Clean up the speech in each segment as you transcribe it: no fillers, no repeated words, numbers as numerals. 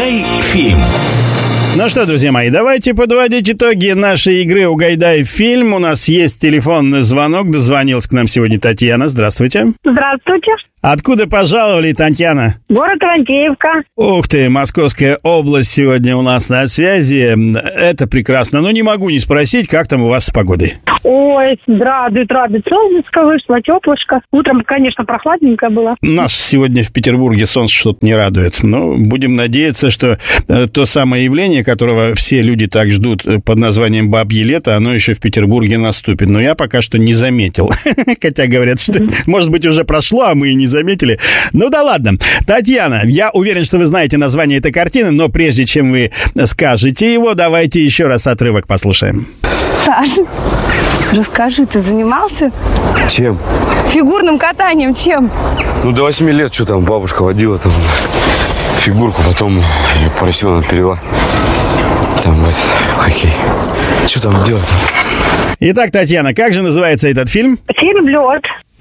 Угадай фильм. Ну что, друзья мои, давайте подводить итоги нашей игры «Угадай фильм». У нас есть телефонный звонок. Дозвонилась к нам сегодня Татьяна. Здравствуйте. Здравствуйте. Откуда пожаловали, Татьяна? Город Ивантеевка. Ух ты, Московская область сегодня у нас на связи. Это прекрасно. Но не могу не спросить, как там у вас с погодой? Ой, радует. Солнышко вышло, теплышко. Утром, конечно, прохладненько было. Нас сегодня в Петербурге солнце что-то не радует. Но будем надеяться, что то самое явление, которого все люди так ждут под названием «Бабье лето», оно еще в Петербурге наступит. Но я пока что не заметил. Хотя говорят, что, может быть, уже прошло, а мы и не заметили. Ну да ладно. Татьяна, я уверен, что вы знаете название этой картины, но прежде чем вы скажете его, давайте еще раз отрывок послушаем. Саша, расскажи, ты занимался? Чем? Фигурным катанием, чем? Ну, до 8 лет, что там, бабушка водила там фигурку, потом я просил, она перевела там в этот хоккей. Что там делать-то? Итак, Татьяна, как же называется этот фильм? Фильм «Лед».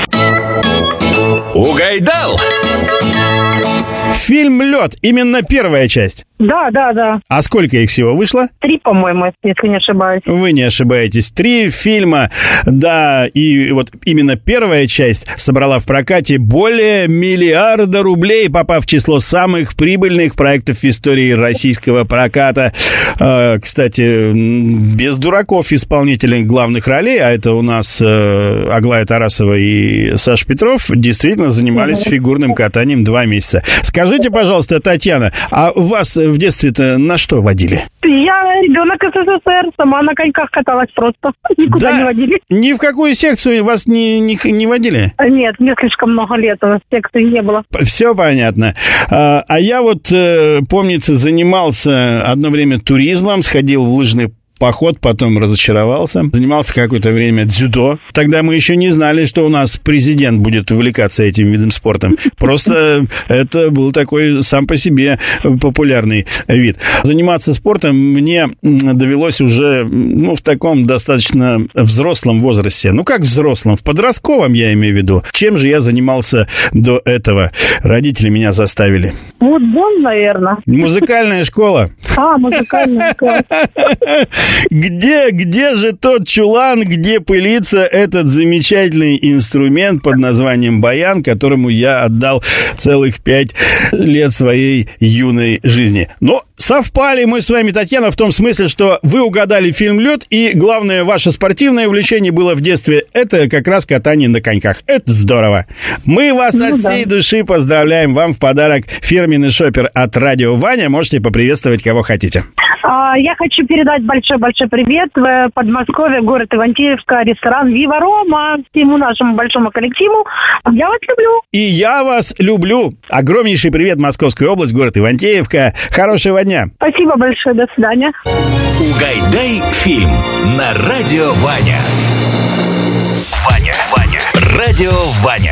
Угайдал! Фильм «Лед». Именно первая часть. Да. А сколько их всего вышло? 3, по-моему, если не ошибаюсь. Вы не ошибаетесь. 3 фильма, да, и вот именно первая часть собрала в прокате более 1 миллиарда рублей, попав в число самых прибыльных проектов в истории российского проката. Кстати, без дураков исполнителей главных ролей, а это у нас Аглая Тарасова и Саша Петров, действительно занимались фигурным катанием 2 месяца. Скажите, пожалуйста, Татьяна, а вас в детстве-то на что водили? Я ребенок СССР, сама на коньках каталась просто. Никуда не водили. Ни в какую секцию вас не водили? Нет, мне слишком много лет, секции не было. Все понятно. А я вот, помнится, занимался одно время туризмом, сходил в лыжный поход, потом разочаровался. Занимался какое-то время дзюдо. Тогда мы еще не знали, что у нас президент будет увлекаться этим видом спорта. Просто это был такой сам по себе популярный вид. Заниматься спортом мне довелось уже, в таком достаточно взрослом возрасте. Ну, как взрослом? В подростковом, я имею в виду. Чем же я занимался до этого? Родители меня заставили. Футбол, наверное. Музыкальная школа. Музыкальная школа. Где же тот чулан, где пылится этот замечательный инструмент под названием баян, которому я отдал целых 5 лет своей юной жизни? Но совпали мы с вами, Татьяна, в том смысле, что вы угадали фильм «Лед», и главное ваше спортивное увлечение было в детстве, это как раз катание на коньках. Это здорово. Мы вас от всей души поздравляем. Вам в подарок фирменный шопер от Радио Ваня. Можете поприветствовать кого хотите. Я хочу передать большой-большой привет в Подмосковье, город Ивантеевка, ресторан «Вива Рома», всему нашему большому коллективу. Я вас люблю. И я вас люблю. Огромнейший привет, Московская область, город Ивантеевка. Хорошего дня. Спасибо большое, до свидания. Угайдай фильм на Радио Ваня. Радио Ваня.